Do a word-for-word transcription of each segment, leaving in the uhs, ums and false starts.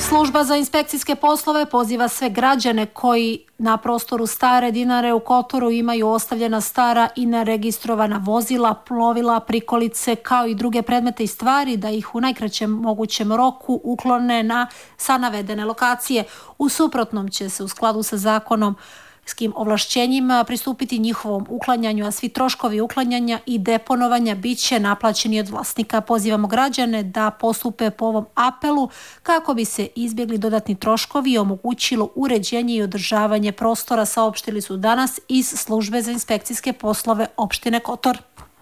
Služba za inspekcijske poslove poziva sve građane koji na prostoru Stare Dinare u Kotoru imaju ostavljena stara i neregistrovana vozila, plovila, prikolice kao i druge predmete i stvari da ih u najkraćem mogućem roku uklone na sa navedene lokacije. U suprotnom će se u skladu sa zakonom s kim ovlašćenjima pristupiti njihovom uklanjanju, a svi troškovi uklanjanja i deponovanja bit će naplaćeni od vlasnika. Pozivamo građane da postupe po ovom apelu kako bi se izbjegli dodatni troškovi i omogućilo uređenje i održavanje prostora, saopštili su danas iz Službe za inspekcijske poslove opštine Kotor.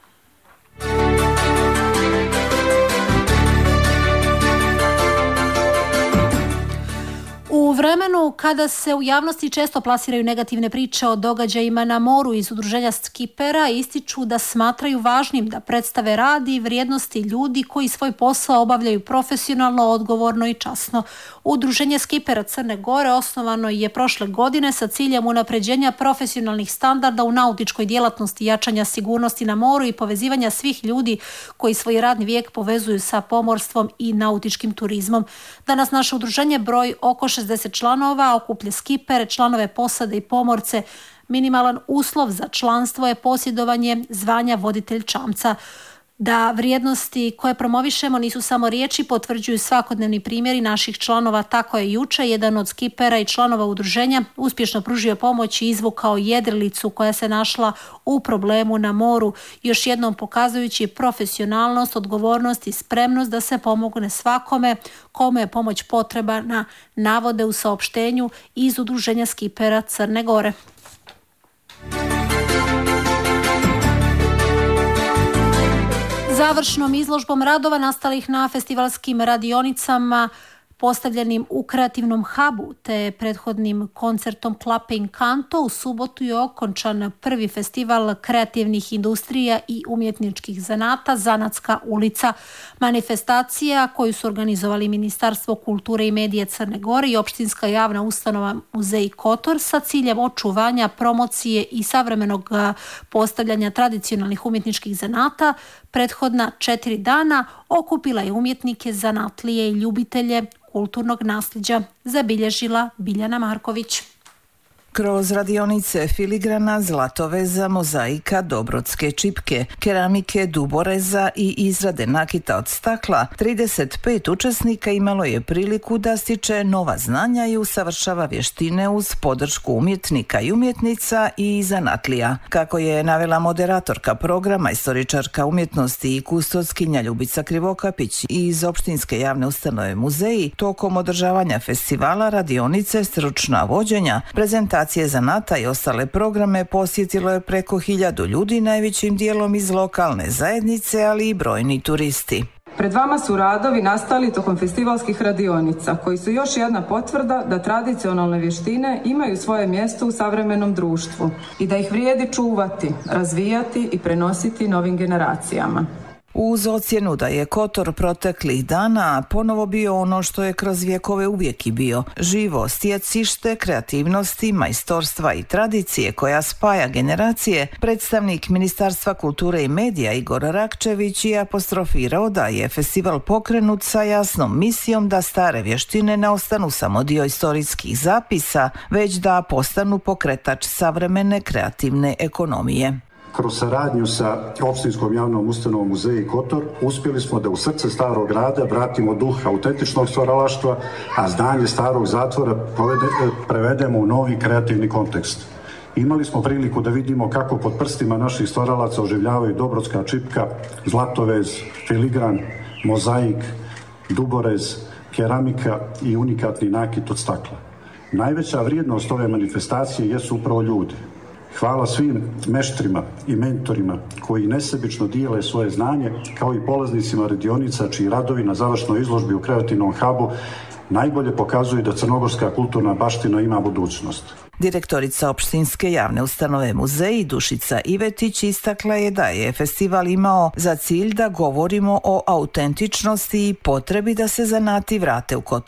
U vremenu kada se u javnosti često plasiraju negativne priče o događajima na moru, iz udruženja skipera ističu da smatraju važnim da predstave rad i vrijednosti ljudi koji svoj posao obavljaju profesionalno, odgovorno i časno. Udruženje skipera Crne Gore osnovano je prošle godine sa ciljem unapređenja profesionalnih standarda u nautičkoj djelatnosti, jačanja sigurnosti na moru i povezivanja svih ljudi koji svoj radni vijek povezuju sa pomorstvom i nautičkim turizmom. Danas naše udruženje broji oko šezdeset članova, okuplja skipere, članove posade i pomorce. Minimalan uslov za članstvo je posjedovanje zvanja voditelj čamca. Da vrijednosti koje promovišemo nisu samo riječi, potvrđuju svakodnevni primjeri naših članova. Tako je juče jedan od skipera i članova udruženja uspješno pružio pomoć i izvukao jedrilicu koja se našla u problemu na moru, još jednom pokazujući profesionalnost, odgovornost i spremnost da se pomogne svakome kome je pomoć potrebna, navode u saopštenju iz udruženja skipera Crne Gore. Završnom izložbom radova nastalih na festivalskim radionicama postavljenim u kreativnom hubu te prethodnim koncertom Clapping Canto u subotu je okončan prvi festival kreativnih industrija i umjetničkih zanata Zanatska ulica. Manifestacija koju su organizovali Ministarstvo kulture i medije Crne Gore i opštinska javna ustanova Muzej Kotor sa ciljem očuvanja, promocije i savremenog postavljanja tradicionalnih umjetničkih zanata, prethodna četiri dana okupila je umjetnike, zanatlije i ljubitelje kulturnog nasljeđa, zabilježila Biljana Marković. Kroz radionice filigrana, zlatoveza, mozaika, dobrodske čipke, keramike, duboreza i izrade nakita od stakla, trideset pet učesnika imalo je priliku da stiče nova znanja i usavršava vještine uz podršku umjetnika i umjetnica i zanatlija. Kako je navela moderatorka programa, istoričarka umjetnosti i kustoskinja Ljubica Krivokapić iz opštinske javne ustanove Muzeji, tokom održavanja festivala, radionice, stručna vođenja, prezentacije zanata i ostale programe posjetilo je preko hiljadu ljudi, najvećim dijelom iz lokalne zajednice, ali i brojni turisti. Pred vama su radovi nastali tokom festivalskih radionica, koji su još jedna potvrda da tradicionalne vještine imaju svoje mjesto u savremenom društvu i da ih vrijedi čuvati, razvijati i prenositi novim generacijama. Uz ocjenu da je Kotor proteklih dana ponovo bio ono što je kroz vjekove uvijek i bio, živo stjecište kreativnosti, majstorstva i tradicije koja spaja generacije, predstavnik Ministarstva kulture i medija Igor Rakčević je apostrofirao da je festival pokrenut sa jasnom misijom da stare vještine ne ostanu samo dio istorijskih zapisa, već da postanu pokretač savremene kreativne ekonomije. Kroz saradnju sa opštinskom javnom ustanovom Muzeji Kotor uspjeli smo da u srce starog grada vratimo duh autentičnog stvaralaštva, a zdanje starog zatvora prevedemo u novi kreativni kontekst. Imali smo priliku da vidimo kako pod prstima naših stvaralaca oživljavaju dobrodska čipka, zlatovez, filigran, mozaik, duborez, keramika i unikatni nakit od stakla. Najveća vrijednost ove manifestacije jesu upravo ljudi. Hvala svim meštrima i mentorima koji nesebično dijele svoje znanje, kao i polaznicima radionica čiji radovi na završnoj izložbi u kreativnom hubu najbolje pokazuju da crnogorska kulturna baština ima budućnost. Direktorica opštinske javne ustanove Muzeji Dušica Ivetić istakla je da je festival imao za cilj da govorimo o autentičnosti i potrebi da se zanati vrate u Kotor.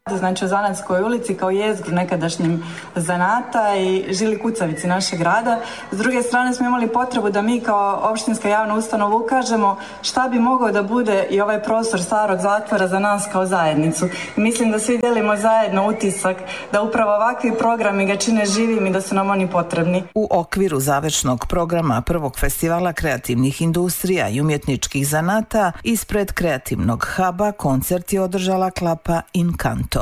Znači u Zanatskoj ulici kao jezgru nekadašnjim zanata i žili kucavici našeg grada. S druge strane smo imali potrebu da mi kao opštinska javna ustanova ukažemo šta bi mogao da bude i ovaj prostor starog zatvora za nas kao zajednicu. I mislim da svi delimo zajedno utisak da upravo ovakvi programi ga čine živim i da su nam oni potrebni. U okviru završnog programa prvog festivala kreativnih industrija i umjetničkih zanata ispred kreativnog huba koncert je održala klapa In Canto.